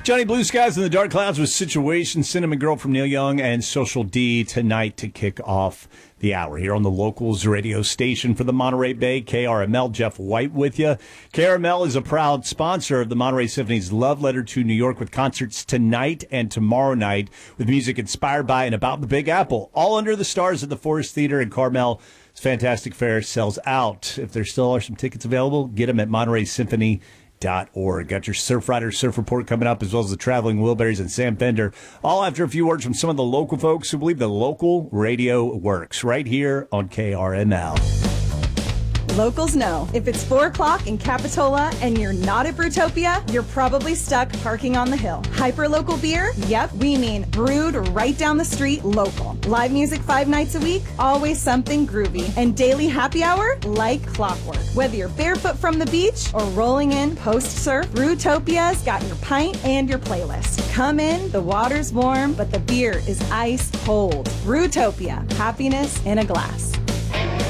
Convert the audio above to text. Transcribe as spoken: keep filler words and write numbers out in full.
Johnny Blue Skies in the Dark Clouds with Situation, Cinnamon Girl from Neil Young, and Social D tonight to kick off the hour here on the Locals radio station for the Monterey Bay, K R M L. Jeff White with you. K R M L is a proud sponsor of the Monterey Symphony's Love Letter to New York with concerts tonight and tomorrow night with music inspired by and about the Big Apple. All under the stars at the Forest Theater in Carmel. It's Fantastic Fair sells out. If there still are some tickets available, get them at Monterey Symphony dot org. Got your Surf Rider Surf Report coming up, as well as the Traveling Wilburys and Sam Fender. All after a few words from some of the local folks who believe the local radio works right here on K R M L. Locals know. If it's four o'clock in Capitola and you're not at Brewtopia, you're probably stuck parking on the hill. Hyper-local beer? Yep, we mean brewed right down the street local. Live music five nights a week? Always something groovy. And daily happy hour? Like clockwork. Whether you're barefoot from the beach or rolling in post-surf, Brewtopia's got your pint and your playlist. Come in, the water's warm, but the beer is ice cold. Brewtopia. Happiness in a glass.